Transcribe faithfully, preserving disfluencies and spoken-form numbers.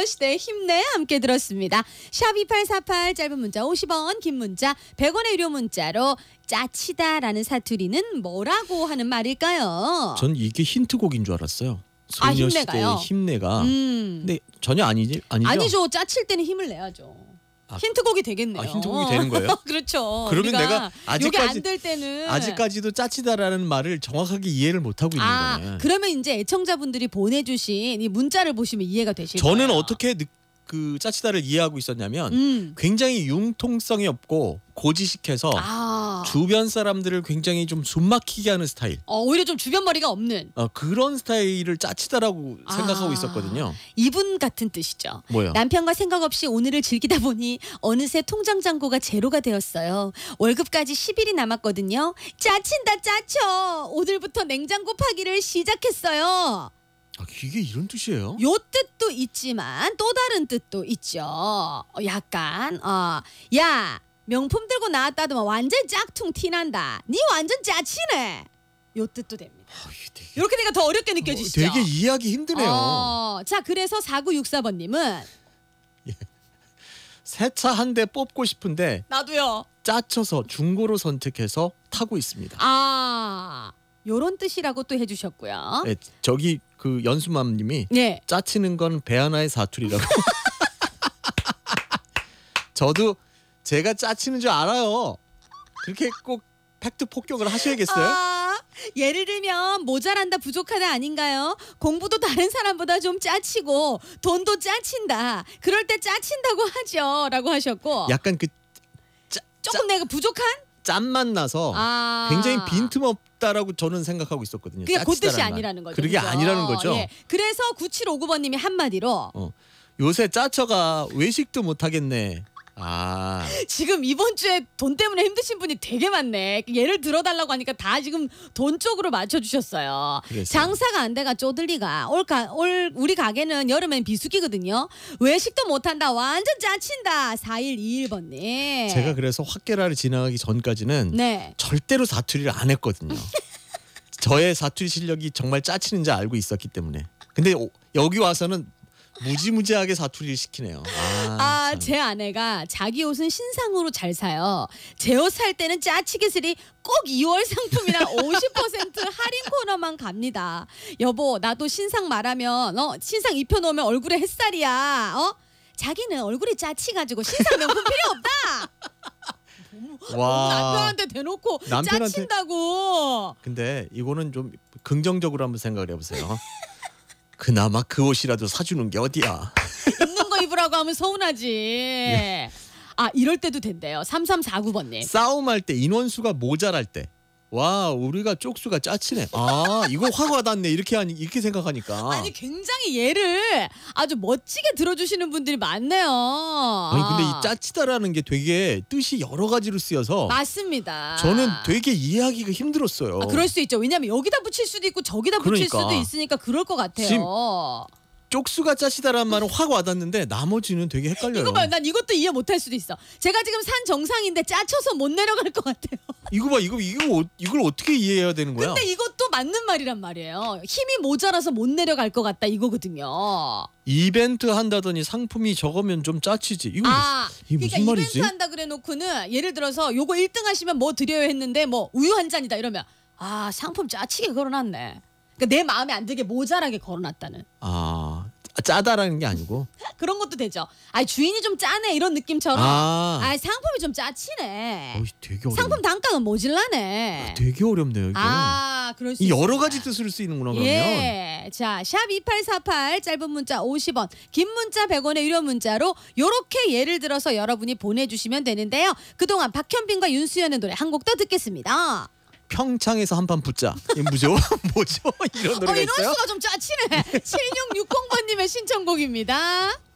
소녀시대의 힘내 함께 들었습니다. 샵 이팔사팔 짧은 문자 오십 원 긴 문자 백 원의 유료 문자로 짜치다라는 사투리는 뭐라고 하는 말일까요? 전 이게 힌트곡인 줄 알았어요. 아, 소녀시대의 힘내가요? 힘내가. 음. 근데 전혀 아니지 아니죠? 아니죠. 짜칠 때는 힘을 내야죠. 아, 힌트곡이 되겠네요. 아, 힌트곡이 되는 거예요? 그렇죠. 그러면 내가 여기 아직까지 안 될 때는 아직까지도 짜치다라는 말을 정확하게 이해를 못 하고 있는 아, 거네. 그러면 이제 애청자분들이 보내주신 이 문자를 보시면 이해가 되실 저는 거예요. 어떻게 느, 그 짜치다를 이해하고 있었냐면 음. 굉장히 융통성이 없고 고지식해서 아. 주변 사람들을 굉장히 좀 숨막히게 하는 스타일. 어, 오히려 좀 주변 머리가 없는 어, 그런 스타일을 짜치다라고 아. 생각하고 있었거든요. 이분 같은 뜻이죠. 뭐요? 남편과 생각 없이 오늘을 즐기다 보니 어느새 통장 잔고가 제로가 되었어요. 월급까지 십 일이 남았거든요. 짜친다 짜쳐. 오늘부터 냉장고 파기를 시작했어요. 아, 이게 이런 뜻이에요? 요 뜻도 있지만 또 다른 뜻도 있죠. 어, 약간 어, 야 명품 들고 나왔다더만 완전 짝퉁 티난다. 니 완전 짜치네. 요 뜻도 됩니다. 아, 이게 되게, 이렇게 되니까 더 어렵게 느껴지시죠? 어, 되게 이해하기 힘드네요. 어, 자 그래서 사구육사 번님은 새 차 한 대 뽑고 싶은데 나도요. 짜쳐서 중고로 선택해서 타고 있습니다. 아 요런 뜻이라고 또 해주셨고요. 네, 저기 그 연수맘님이 네. 짜치는 건 배 하나의 사투리라고. 저도 제가 짜치는 줄 알아요. 그렇게 꼭 팩트 폭격을 하셔야겠어요? 아, 예를 들면 모자란다 부족하다 아닌가요? 공부도 다른 사람보다 좀 짜치고 돈도 짜친다. 그럴 때 짜친다고 하죠. 라고 하셨고 약간 그 짜, 조금 내가 부족한? 짠맛 나서 아. 굉장히 빈틈없다라고 저는 생각하고 있었거든요. 그게 그 뜻이 짜치다라는 말. 아니라는 거죠. 그게 그죠? 아니라는 거죠. 예. 그래서 구칠오구 번님이 한마디로 어. 요새 짜쳐가 외식도 못 하겠네. 아. 지금 이번 주에 돈 때문에 힘드신 분이 되게 많네. 예를 들어달라고 하니까 다 지금 돈 쪽으로 맞춰주셨어요. 그랬어요. 장사가 안 돼가 쪼들리가 올, 가, 올 우리 가게는 여름엔 비수기거든요. 외식도 못한다. 완전 짜친다. 사일이일 번님. 제가 그래서 확계라를 지나가기 전까지는 네. 절대로 사투리를 안 했거든요. 저의 사투리 실력이 정말 짜치는지 알고 있었기 때문에. 근데 오, 여기 와서는 무지무지하게 사투리를 시키네요. 아, 아, 참. 제 아내가 자기 옷은 신상으로 잘 사요. 제 옷 살 때는 짜치게 쓰리 꼭 이월 상품이나 오십 퍼센트 할인 코너만 갑니다. 여보, 나도 신상 말하면 어 신상 입혀놓으면 얼굴에 햇살이야. 어? 자기는 얼굴이 짜치가지고 신상 명품 필요 없다. 와. 남편한테 대놓고 남편한테- 짜친다고. 근데 이거는 좀 긍정적으로 한번 생각을 해보세요. 그나마 그 옷이라도 사주는 게 어디야. 입는 거 입으라고 하면 서운하지. 예. 아, 이럴 때도 된대요. 삼삼사구 번님. 싸움할 때 인원수가 모자랄 때. 와, 우리가 쪽수가 짜치네. 아, 이거 확 와닿네. 이렇게 하니 이렇게 생각하니까. 아니 굉장히 얘를 아주 멋지게 들어주시는 분들이 많네요. 아니, 근데 이 짜치다라는 게 되게 뜻이 여러 가지로 쓰여서 맞습니다. 저는 되게 이해하기가 힘들었어요. 아, 그럴 수 있죠. 왜냐하면 여기다 붙일 수도 있고 저기다 붙일 그러니까. 수도 있으니까 그럴 것 같아요. 지금 쪽수가 짜치다라는 말은 확 와닿는데 나머지는 되게 헷갈려요. 이거 봐요. 난 이것도 이해 못할 수도 있어. 제가 지금 산 정상인데 짜쳐서 못 내려갈 것 같아요. 이거 봐, 이거 이거 어- 이걸 어떻게 이해해야 되는 거야? 근데 이것도 맞는 말이란 말이에요. 힘이 모자라서 못 내려갈 것 같다 이거거든요. 이벤트 한다더니 상품이 적으면 좀 짜치지. 이거 아, 이게 그러니까 무슨 말이지? 이벤트 한다 그래놓고는 예를 들어서 요거 일 등 하시면 뭐 드려요 했는데 뭐 우유 한 잔이다 이러면 아 상품 짜치게 걸어놨네. 그러니까 내 마음에 안 들게 모자라게 걸어놨다는 아, 짜다라는 게 아니고. 그런 것도 되죠. 아 주인이 좀 짜네 이런 느낌처럼. 아, 아 상품이 좀 짜치네. 어이, 되게 어렵네. 상품 단가가 모질라네. 되게 어렵네요. 이게. 아 그럴 수 이 여러 있습니다. 가지 뜻으로 쓰이는구나 그러면. 예. 자, 샵 이팔사팔 짧은 문자 오십 원, 긴 문자 백 원의 유료 문자로 요렇게 예를 들어서 여러분이 보내주시면 되는데요. 그동안 박현빈과 윤수연의 노래 한 곡 더 듣겠습니다. 평창에서 한판 붙자. 이게 뭐죠? 뭐죠? 이런 어, 노래가 이런 있어요? 수가 좀 짜치네. 칠육육공 번님의 신청곡입니다.